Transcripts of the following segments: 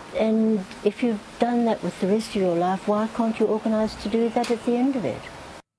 And if you've done that with the rest of your life, why can't you organise to do that at the end of it?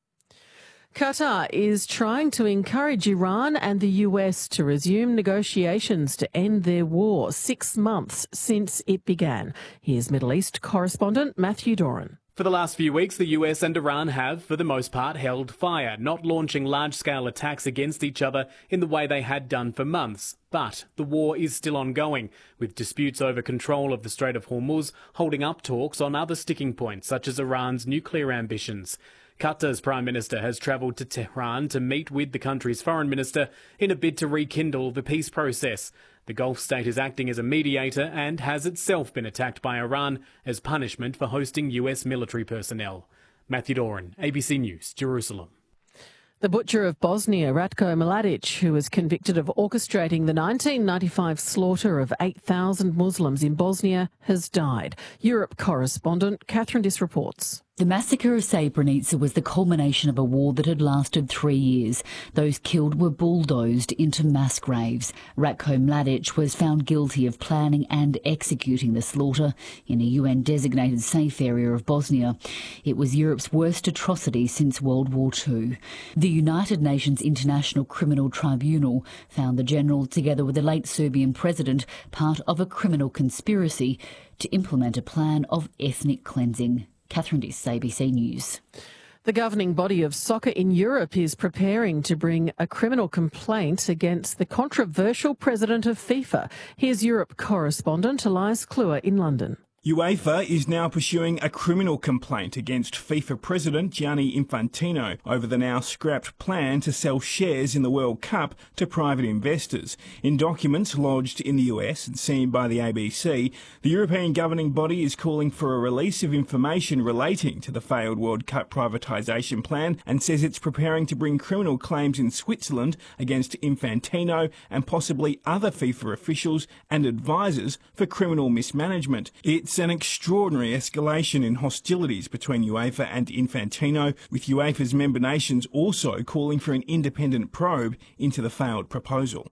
Qatar is trying to encourage Iran and the US to resume negotiations to end their war 6 months since it began. Here's Middle East correspondent Matthew Doran. For the last few weeks, the US and Iran have, for the most part, held fire, not launching large-scale attacks against each other in the way they had done for months. But the war is still ongoing, with disputes over control of the Strait of Hormuz holding up talks on other sticking points, such as Iran's nuclear ambitions. Qatar's Prime Minister has travelled to Tehran to meet with the country's Foreign Minister in a bid to rekindle the peace process. The Gulf state is acting as a mediator and has itself been attacked by Iran as punishment for hosting US military personnel. Matthew Doran, ABC News, Jerusalem. The butcher of Bosnia, Ratko Mladic, who was convicted of orchestrating the 1995 slaughter of 8,000 Muslims in Bosnia, has died. Europe correspondent Catherine Diss reports. The massacre of Srebrenica was the culmination of a war that had lasted 3 years. Those killed were bulldozed into mass graves. Ratko Mladic was found guilty of planning and executing the slaughter in a UN-designated safe area of Bosnia. It was Europe's worst atrocity since World War II. The United Nations International Criminal Tribunal found the general, together with the late Serbian president, part of a criminal conspiracy to implement a plan of ethnic cleansing. Catherine Diss, ABC News. The governing body of soccer in Europe is preparing to bring a criminal complaint against the controversial president of FIFA. Here's Europe correspondent Elias Kluwer in London. UEFA is now pursuing a criminal complaint against FIFA President Gianni Infantino over the now scrapped plan to sell shares in the World Cup to private investors. In documents lodged in the US and seen by the ABC, the European governing body is calling for a release of information relating to the failed World Cup privatisation plan and says it's preparing to bring criminal claims in Switzerland against Infantino and possibly other FIFA officials and advisors for criminal mismanagement. It's an extraordinary escalation in hostilities between UEFA and Infantino, with UEFA's member nations also calling for an independent probe into the failed proposal.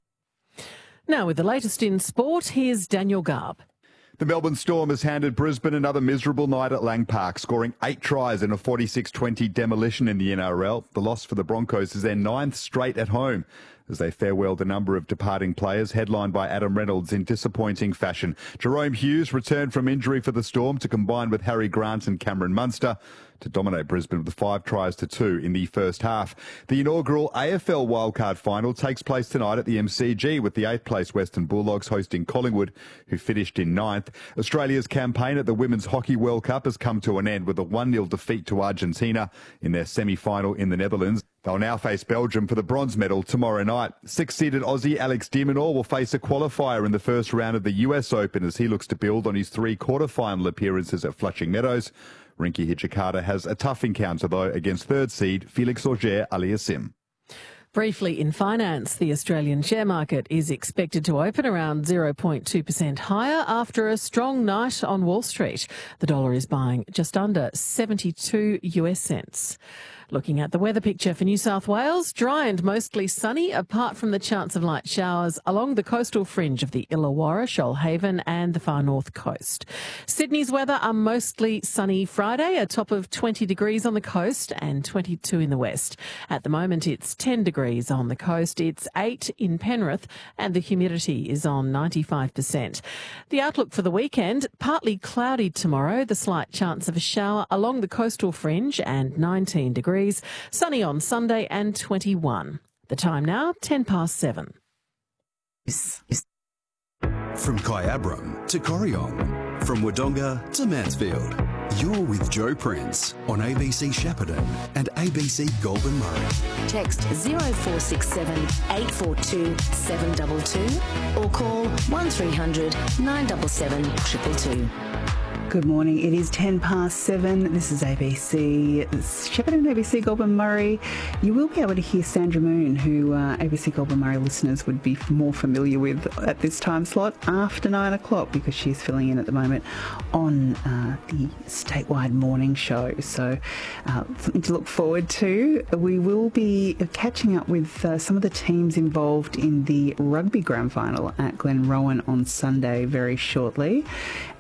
Now with the latest in sport, here's Daniel Garb. The Melbourne Storm has handed Brisbane another miserable night at Lang Park, scoring 8 tries in a 46-20 demolition in the NRL. The loss for the Broncos is their 9th straight at home, as they farewelled a number of departing players, headlined by Adam Reynolds in disappointing fashion. Jerome Hughes returned from injury for the Storm to combine with Harry Grant and Cameron Munster to dominate Brisbane with 5 tries to 2 in the first half. The inaugural AFL wildcard final takes place tonight at the MCG, with the 8th place Western Bulldogs hosting Collingwood, who finished in 9th. Australia's campaign at the Women's Hockey World Cup has come to an end with a 1-0 defeat to Argentina in their semi-final in the Netherlands. They'll now face Belgium for the bronze medal tomorrow night. 6-seeded Aussie Alex de Minaur will face a qualifier in the first round of the US Open as he looks to build on his 3 quarter-final appearances at Flushing Meadows. Rinky Hijikata has a tough encounter, though, against 3rd seed Felix Auger-Aliassime. Briefly in finance, the Australian share market is expected to open around 0.2% higher after a strong night on Wall Street. The dollar is buying just under 72 US cents. Looking at the weather picture for New South Wales, dry and mostly sunny, apart from the chance of light showers along the coastal fringe of the Illawarra, Shoalhaven and the far north coast. Sydney's weather are mostly sunny Friday, a top of 20 degrees on the coast and 22 in the west. At the moment, it's 10 degrees on the coast, it's 8 in Penrith, and the humidity is on 95%. The outlook for the weekend, partly cloudy tomorrow, the slight chance of a shower along the coastal fringe and 19 degrees. Sunny on Sunday and 21. The time now, 7:10. From Kyabram to Corryong, from Wodonga to Mansfield, you're with Joe Prince on ABC Shepparton and ABC Goulburn Murray. Text 0467 842 722 or call 1300 977 222. Good morning. It is 7:10. This is ABC Shepparton, ABC Goulburn Murray. You will be able to hear Sandra Moon, who ABC Goulburn Murray listeners would be more familiar with at this time slot after 9 o'clock, because she's filling in at the moment on the statewide morning show. So something to look forward to. We will be catching up with some of the teams involved in the rugby grand final at Glenrowan on Sunday very shortly.